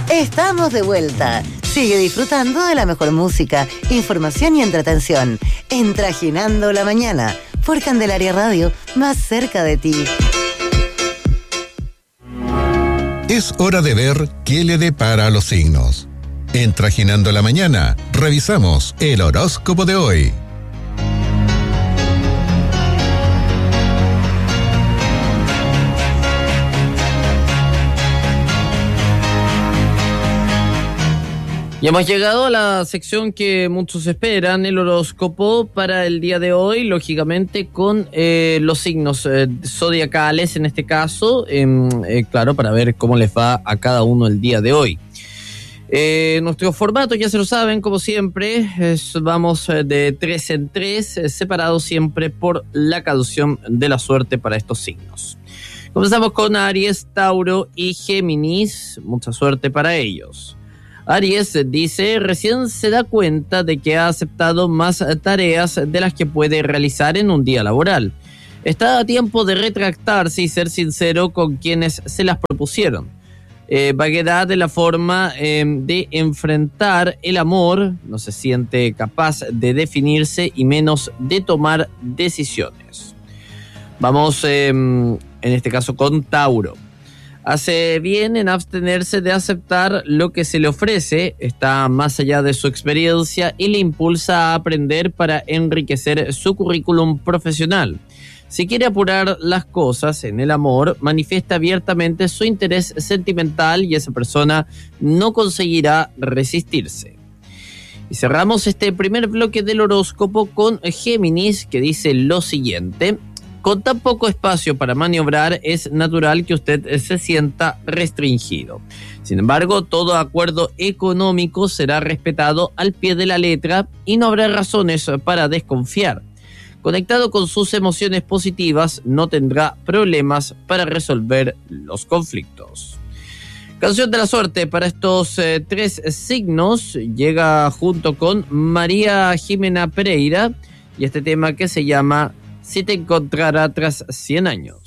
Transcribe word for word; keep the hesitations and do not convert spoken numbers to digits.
Estamos de vuelta. Sigue disfrutando de la mejor música, información y entretención en Trajinando la Mañana por Candelaria Radio, más cerca de ti. Es hora de ver qué le depara a los signos. En Trajinando la Mañana, revisamos el horóscopo de hoy. Y hemos llegado a la sección que muchos esperan, el horóscopo para el día de hoy, lógicamente con eh, los signos eh, zodiacales en este caso, eh, eh, claro, para ver cómo les va a cada uno el día de hoy. Eh, nuestro formato, ya se lo saben, como siempre, es, vamos de tres en tres, eh, separados siempre por la cadución de la suerte para estos signos. Comenzamos con Aries, Tauro y Géminis, mucha suerte para ellos. Aries dice, recién se da cuenta de que ha aceptado más tareas de las que puede realizar en un día laboral. Está a tiempo de retractarse y ser sincero con quienes se las propusieron. Eh, vaguedad de la forma eh, de enfrentar el amor, no se siente capaz de definirse y menos de tomar decisiones. Vamos eh, en este caso con Tauro. Hace bien en abstenerse de aceptar lo que se le ofrece, está más allá de su experiencia y le impulsa a aprender para enriquecer su currículum profesional. Si quiere apurar las cosas en el amor, manifiesta abiertamente su interés sentimental y esa persona no conseguirá resistirse. Y cerramos este primer bloque del horóscopo con Géminis, que dice lo siguiente. Con tan poco espacio para maniobrar, es natural que usted se sienta restringido. Sin embargo, todo acuerdo económico será respetado al pie de la letra y no habrá razones para desconfiar. Conectado con sus emociones positivas, no tendrá problemas para resolver los conflictos. Canción de la suerte para estos eh, tres signos llega junto con María Jimena Pereira y este tema que se llama Si te encontrara tras cien años.